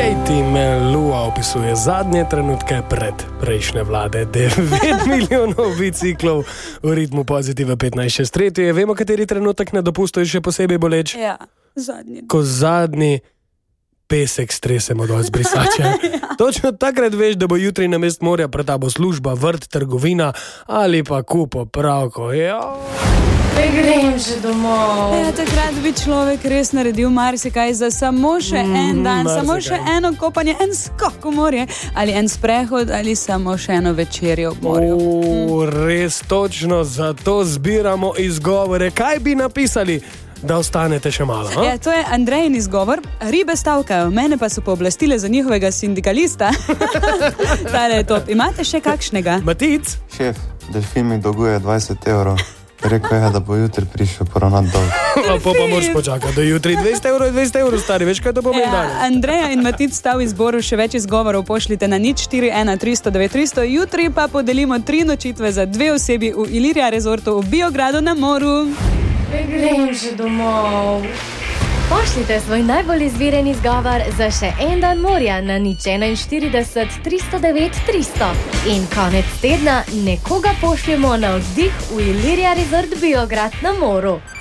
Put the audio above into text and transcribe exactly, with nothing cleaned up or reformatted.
Katie Melua opisuje zadnje trenutke pred prejšnje vlade. devet milijonov biciklov v ritmu Pozitiva petnajst šest tretje. Vemo, kateri trenutek na dopustu je še posebej boleč? Ja, zadnji. Ko zadnji pesek stresemo dol z brisača. Ja. Točno takrat veš, da bo jutri na mest morja pred tabo služba, vrt, trgovina ali pa kupo pravko. Ja. Ne grem že domov. Ja, takrat bi človek res naredil marsikaj za samo še mm, en dan, marsikaj. Samo še eno kopanje, en skok v morje, ali en sprehod, ali samo še eno večerjo v morju. O, mm. Res točno, zato zbiramo izgovore. Kaj bi napisali, da ostanete še malo? Ja, to je Andrejin izgovor. Ribe stavkajo, mene pa so pooblastile za njihovega sindikalista. Tale je top. Imate še kakšnega? Matic? Šef, delfin mi dolguje dvajset evrov. Rekl je, da bo jutri prišel poravnat dolg. Pa pa moraš počakati do jutri. dvesto evrov je dvesto evrov, stari, veš kaj to pomeni? Ja, Andreja in Matic sta v izboru, še več izgovorov pošljite na nič štiri ena tristo devet tristo. Jutri pa podelimo tri nočitve za dve osebi v Ilirija Resortu v Biogradu na Moru. Ne grem že domov. Pošljite svoj najbolj izviren izgovor za še en dan morja na nič enainštirideset tristo devet tristo. In konec tedna nekoga pošljemo na oddih v Ilirija Resort Biograd na Moru.